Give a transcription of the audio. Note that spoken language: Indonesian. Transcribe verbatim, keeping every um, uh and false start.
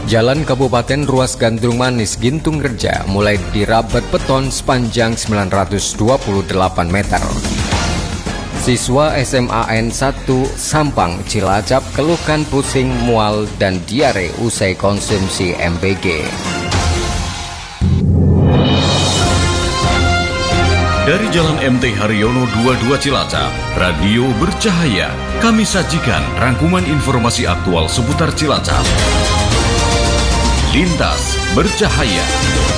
Jalan Kabupaten Ruas Gandrung Manis, Gintung Reja mulai dirabat beton sepanjang sembilan ratus dua puluh delapan meter. Siswa S M A N satu Sampang, Cilacap keluhkan pusing, mual, dan diare usai konsumsi M B G. Dari Jalan M T Haryono dua puluh dua Cilacap, Radio Bercahaya, kami sajikan rangkuman informasi aktual seputar Cilacap. Lintas Bercahaya.